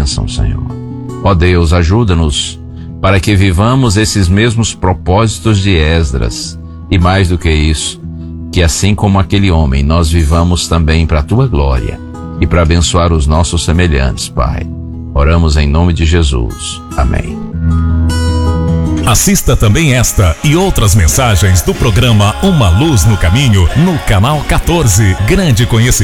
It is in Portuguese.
bênção, Senhor. Ó Deus, ajuda-nos para que vivamos esses mesmos propósitos de Esdras. E mais do que isso, que assim como aquele homem, nós vivamos também para a Tua glória e para abençoar os nossos semelhantes, Pai. Oramos em nome de Jesus. Amém. Assista também esta e outras mensagens do programa Uma Luz no Caminho no canal 14. Grande conhecimento.